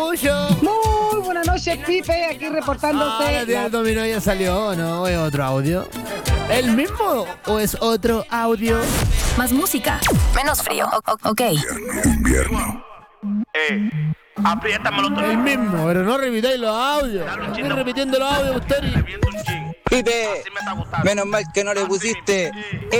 Muy buenas noches, Pipe, aquí reportándose. La dominó ya salió, ¿o no? ¿Es otro audio? ¿El mismo o es otro audio? Más música, menos frío. Ok. Invierno. Apriétamelo todo. El mismo, pero no repitáis los audios. Estoy repitiendo los audios, usted. Pipe, menos mal que no le pusiste